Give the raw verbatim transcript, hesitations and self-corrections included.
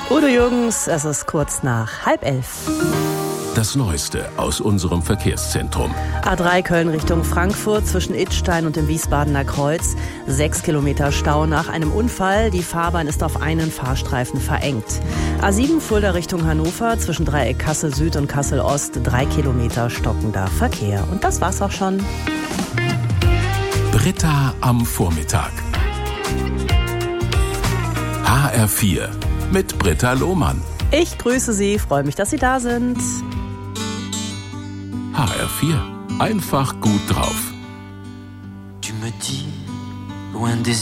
Udo Jürgens, es ist kurz nach halb elf. Das Neueste aus unserem Verkehrszentrum. A drei Köln Richtung Frankfurt zwischen Idstein und dem Wiesbadener Kreuz. Sechs Kilometer Stau nach einem Unfall. Die Fahrbahn ist auf einen Fahrstreifen verengt. A sieben Fulda Richtung Hannover zwischen Dreieck Kassel Süd und Kassel Ost. Drei Kilometer stockender Verkehr. Und das war's auch schon. Britta am Vormittag. H R vier mit Britta Lohmann. Ich grüße Sie, freue mich, dass Sie da sind. H R vier. Einfach gut drauf. Tu me dis, loin des